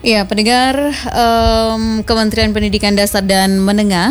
Ya, pendengar, Kementerian Pendidikan Dasar dan Menengah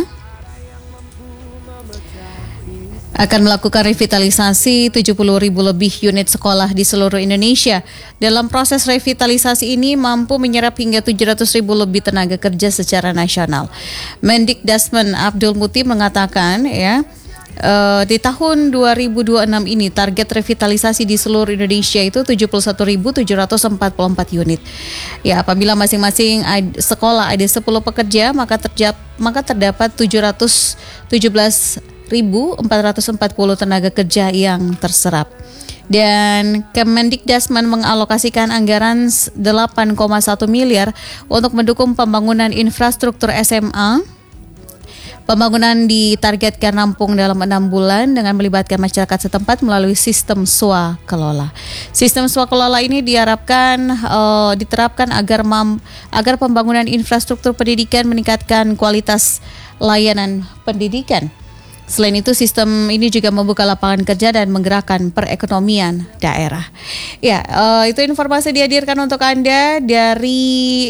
akan melakukan revitalisasi 70.000 lebih unit sekolah di seluruh Indonesia. Dalam proses revitalisasi ini mampu menyerap hingga 700.000 lebih tenaga kerja secara nasional. Mendikdasmen Abdul Muti mengatakan di tahun 2026 ini target revitalisasi di seluruh Indonesia itu 71.744 unit. Ya, apabila masing-masing sekolah ada 10 pekerja, maka terdapat 717.440 tenaga kerja yang terserap. Dan Kemendikdasmen mengalokasikan anggaran 8,1 miliar untuk mendukung pembangunan infrastruktur SMA. Pembangunan ditargetkan rampung dalam 6 bulan dengan melibatkan masyarakat setempat melalui sistem swakelola. Sistem swakelola ini diterapkan agar pembangunan infrastruktur pendidikan meningkatkan kualitas layanan pendidikan. Selain itu, sistem ini juga membuka lapangan kerja dan menggerakkan perekonomian daerah. Ya, itu informasi dihadirkan untuk Anda dari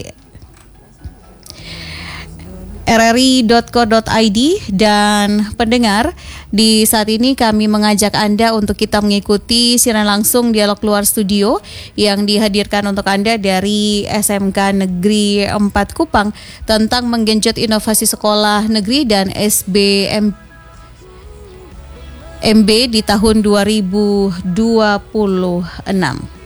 rri.co.id. Dan pendengar, di saat ini kami mengajak Anda untuk kita mengikuti siaran langsung dialog luar studio yang dihadirkan untuk Anda dari SMK Negeri 4 Kupang tentang menggenjot inovasi sekolah negeri dan SBMB di tahun 2026.